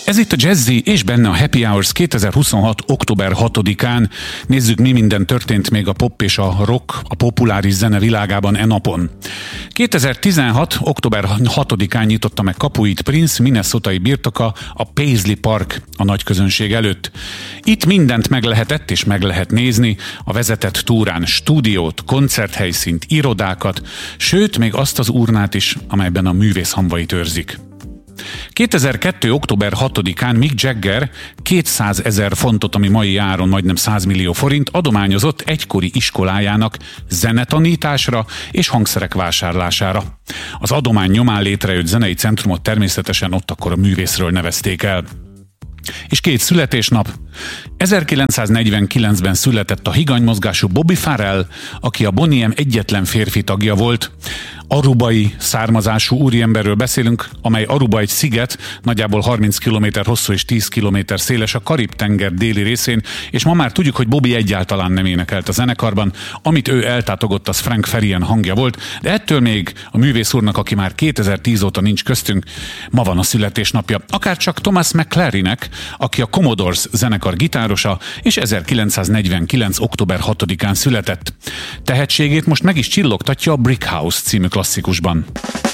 Ez itt a Jazzy, és benne a Happy Hours 2026. október 6-án. Nézzük, mi minden történt még a pop és a rock, a populáris zene világában e napon. 2016. október 6-án nyitotta meg kapuit Prince minnesotai birtoka, a Paisley Park a nagy közönség előtt. Itt mindent meg lehetett és meg lehet nézni, a vezetett túrán stúdiót, koncerthelyszínt, irodákat, sőt még azt az urnát is, amelyben a művész hamvait őrzik. 2002. október 6-án Mick Jagger 200 000 fontot, ami mai áron majdnem 100 millió forint adományozott egykori iskolájának zenetanításra és hangszerek vásárlására. Az adomány nyomán létrejött zenei centrumot természetesen ott akkor a művészről nevezték el. És 2 születésnap. 1949-ben született a higanymozgású Bobby Farrell, aki a Boney M egyetlen férfi tagja volt. Arubai származású úriemberről beszélünk, amely Aruba egy sziget, nagyjából 30 km hosszú és 10 km széles a Karib-tenger déli részén, és ma már tudjuk, hogy Bobby egyáltalán nem énekelt a zenekarban, amit ő eltátogott, az Frank Farian hangja volt, de ettől még a művész úrnak, aki már 2010 óta nincs köztünk, ma van a születésnapja. Akár csak Thomas McClarynek, aki a Commodores zenekar gitárosa, és 1949. október 6-án született. Tehetségét most meg is csillogtatja a Brick House című klasszikusban.